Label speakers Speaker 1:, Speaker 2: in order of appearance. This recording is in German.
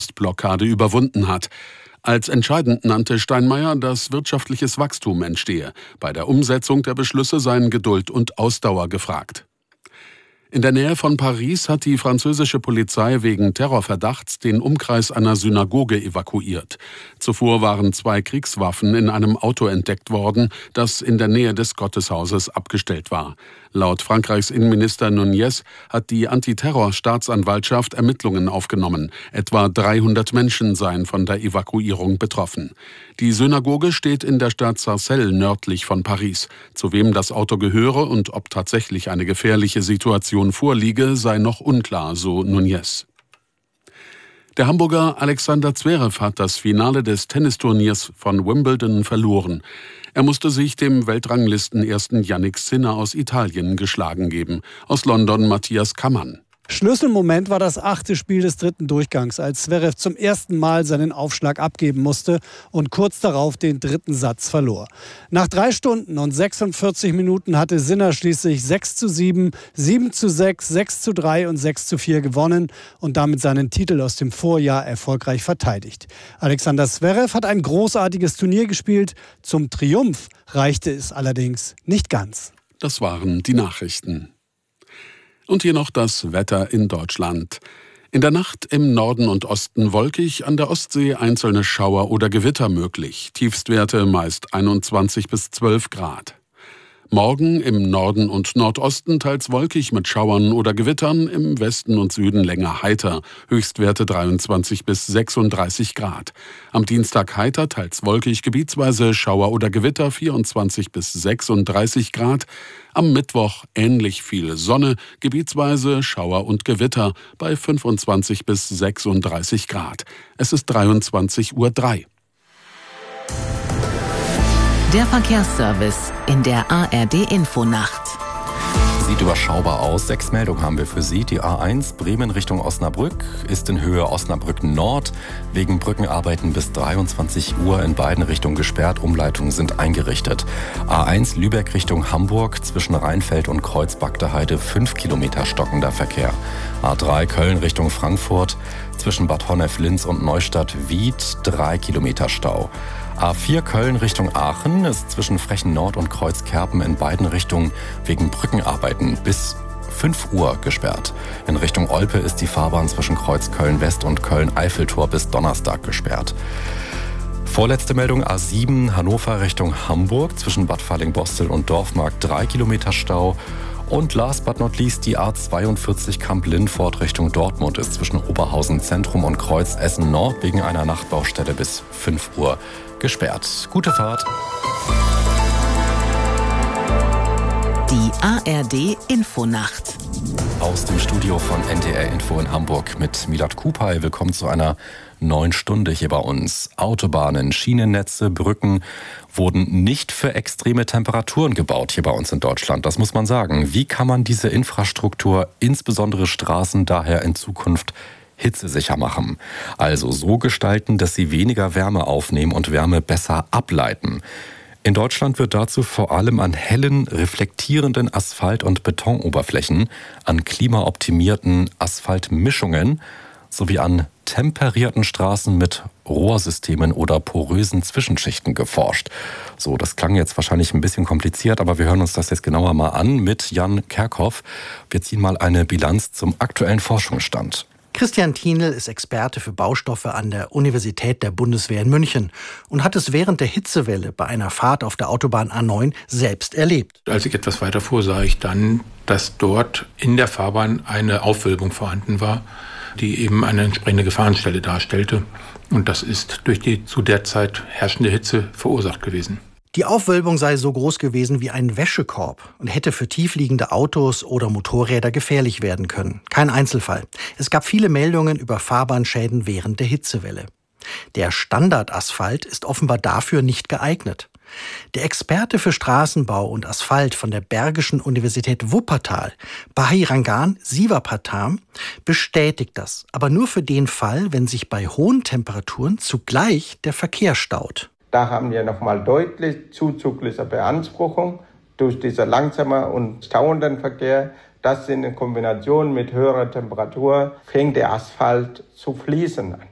Speaker 1: Blockade überwunden hat. Als entscheidend nannte Steinmeier, dass wirtschaftliches Wachstum entstehe. Bei der Umsetzung der Beschlüsse seien Geduld und Ausdauer gefragt. In der Nähe von Paris hat die französische Polizei wegen Terrorverdachts den Umkreis einer Synagoge evakuiert. Zuvor waren 2 Kriegswaffen in einem Auto entdeckt worden, das in der Nähe des Gotteshauses abgestellt war. Laut Frankreichs Innenminister Nunez hat die Antiterror-Staatsanwaltschaft Ermittlungen aufgenommen. Etwa 300 Menschen seien von der Evakuierung betroffen. Die Synagoge steht in der Stadt Sarcelles nördlich von Paris. Zu wem das Auto gehöre und ob tatsächlich eine gefährliche Situation vorliege, sei noch unklar, so Nunez. Der Hamburger Alexander Zverev hat das Finale des Tennisturniers von Wimbledon verloren. Er musste sich dem Weltranglistenersten Jannik Sinner aus Italien geschlagen geben. Aus London Matthias Kammann.
Speaker 2: Schlüsselmoment war das 8. Spiel des 3. Durchgangs, als Zverev zum ersten Mal seinen Aufschlag abgeben musste und kurz darauf den 3. Satz verlor. Nach 3 Stunden und 46 Minuten hatte Sinner schließlich 6:7, 7:6, 6:3 und 6:4 gewonnen und damit seinen Titel aus dem Vorjahr erfolgreich verteidigt. Alexander Zverev hat ein großartiges Turnier gespielt. Zum Triumph reichte es allerdings nicht ganz.
Speaker 1: Das waren die Nachrichten. Und hier noch das Wetter in Deutschland. In der Nacht im Norden und Osten wolkig, an der Ostsee einzelne Schauer oder Gewitter möglich. Tiefstwerte meist 21 bis 12 Grad. Morgen im Norden und Nordosten teils wolkig mit Schauern oder Gewittern, im Westen und Süden länger heiter, Höchstwerte 23 bis 36 Grad. Am Dienstag heiter, teils wolkig, gebietsweise Schauer oder Gewitter 24 bis 36 Grad. Am Mittwoch ähnlich viel Sonne, gebietsweise Schauer und Gewitter bei 25 bis 36 Grad. Es ist 23:03 Uhr.
Speaker 3: Der Verkehrsservice in der ARD-Infonacht.
Speaker 4: Sieht überschaubar aus. 6 Meldungen haben wir für Sie. Die A1 Bremen Richtung Osnabrück ist in Höhe Osnabrück Nord wegen Brückenarbeiten bis 23 Uhr in beiden Richtungen gesperrt. Umleitungen sind eingerichtet. A1 Lübeck Richtung Hamburg zwischen Rheinfeld und Kreuz-Bagde-Heide 5 Kilometer stockender Verkehr. A3 Köln Richtung Frankfurt zwischen Bad Honnef-Linz und Neustadt-Wied 3 Kilometer Stau. A4 Köln Richtung Aachen ist zwischen Frechen Nord und Kreuzkerpen in beiden Richtungen wegen Brückenarbeiten bis 5 Uhr gesperrt. In Richtung Olpe ist die Fahrbahn zwischen Kreuz Köln-West und Köln-Eiffeltor bis Donnerstag gesperrt. Vorletzte Meldung, A7 Hannover Richtung Hamburg zwischen Bad Falling-Bostel und Dorfmarkt 3 Kilometer Stau. Und last but not least die A42 Kamp-Lindfort Richtung Dortmund ist zwischen Oberhausen Zentrum und Kreuz Essen Nord wegen einer Nachtbaustelle bis 5 Uhr gesperrt. Gute Fahrt.
Speaker 3: Die ARD Infonacht.
Speaker 4: Aus dem Studio von NDR Info in Hamburg mit Milad Kupay. Willkommen zu einer neuen Stunde hier bei uns. Autobahnen, Schienennetze, Brücken wurden nicht für extreme Temperaturen gebaut hier bei uns in Deutschland. Das muss man sagen. Wie kann man diese Infrastruktur, insbesondere Straßen, daher in Zukunft hitzesicher machen? Also so gestalten, dass sie weniger Wärme aufnehmen und Wärme besser ableiten. In Deutschland wird dazu vor allem an hellen, reflektierenden Asphalt- und Betonoberflächen, an klimaoptimierten Asphaltmischungen sowie an temperierten Straßen mit Rohrsystemen oder porösen Zwischenschichten geforscht. So, das klang jetzt wahrscheinlich ein bisschen kompliziert, aber wir hören uns das jetzt genauer mal an mit Jan Kerkhoff. Wir ziehen mal eine Bilanz zum aktuellen Forschungsstand.
Speaker 5: Christian Thienel ist Experte für Baustoffe an der Universität der Bundeswehr in München und hat es während der Hitzewelle bei einer Fahrt auf der Autobahn A9 selbst erlebt.
Speaker 6: Als ich etwas weiter fuhr, sah ich dann, dass dort in der Fahrbahn eine Aufwölbung vorhanden war, die eben eine entsprechende Gefahrenstelle darstellte. Und das ist durch die zu der Zeit herrschende Hitze verursacht gewesen.
Speaker 5: Die Aufwölbung sei so groß gewesen wie ein Wäschekorb und hätte für tiefliegende Autos oder Motorräder gefährlich werden können. Kein Einzelfall. Es gab viele Meldungen über Fahrbahnschäden während der Hitzewelle. Der Standardasphalt ist offenbar dafür nicht geeignet. Der Experte für Straßenbau und Asphalt von der Bergischen Universität Wuppertal, Bahirangan Sivapatam, bestätigt das, aber nur für den Fall, wenn sich bei hohen Temperaturen zugleich der Verkehr staut.
Speaker 7: Da haben wir nochmal deutlich zuzügliche Beanspruchung durch diesen langsamen und stauenden Verkehr. Das in Kombination mit höherer Temperatur fängt der Asphalt zu fließen an.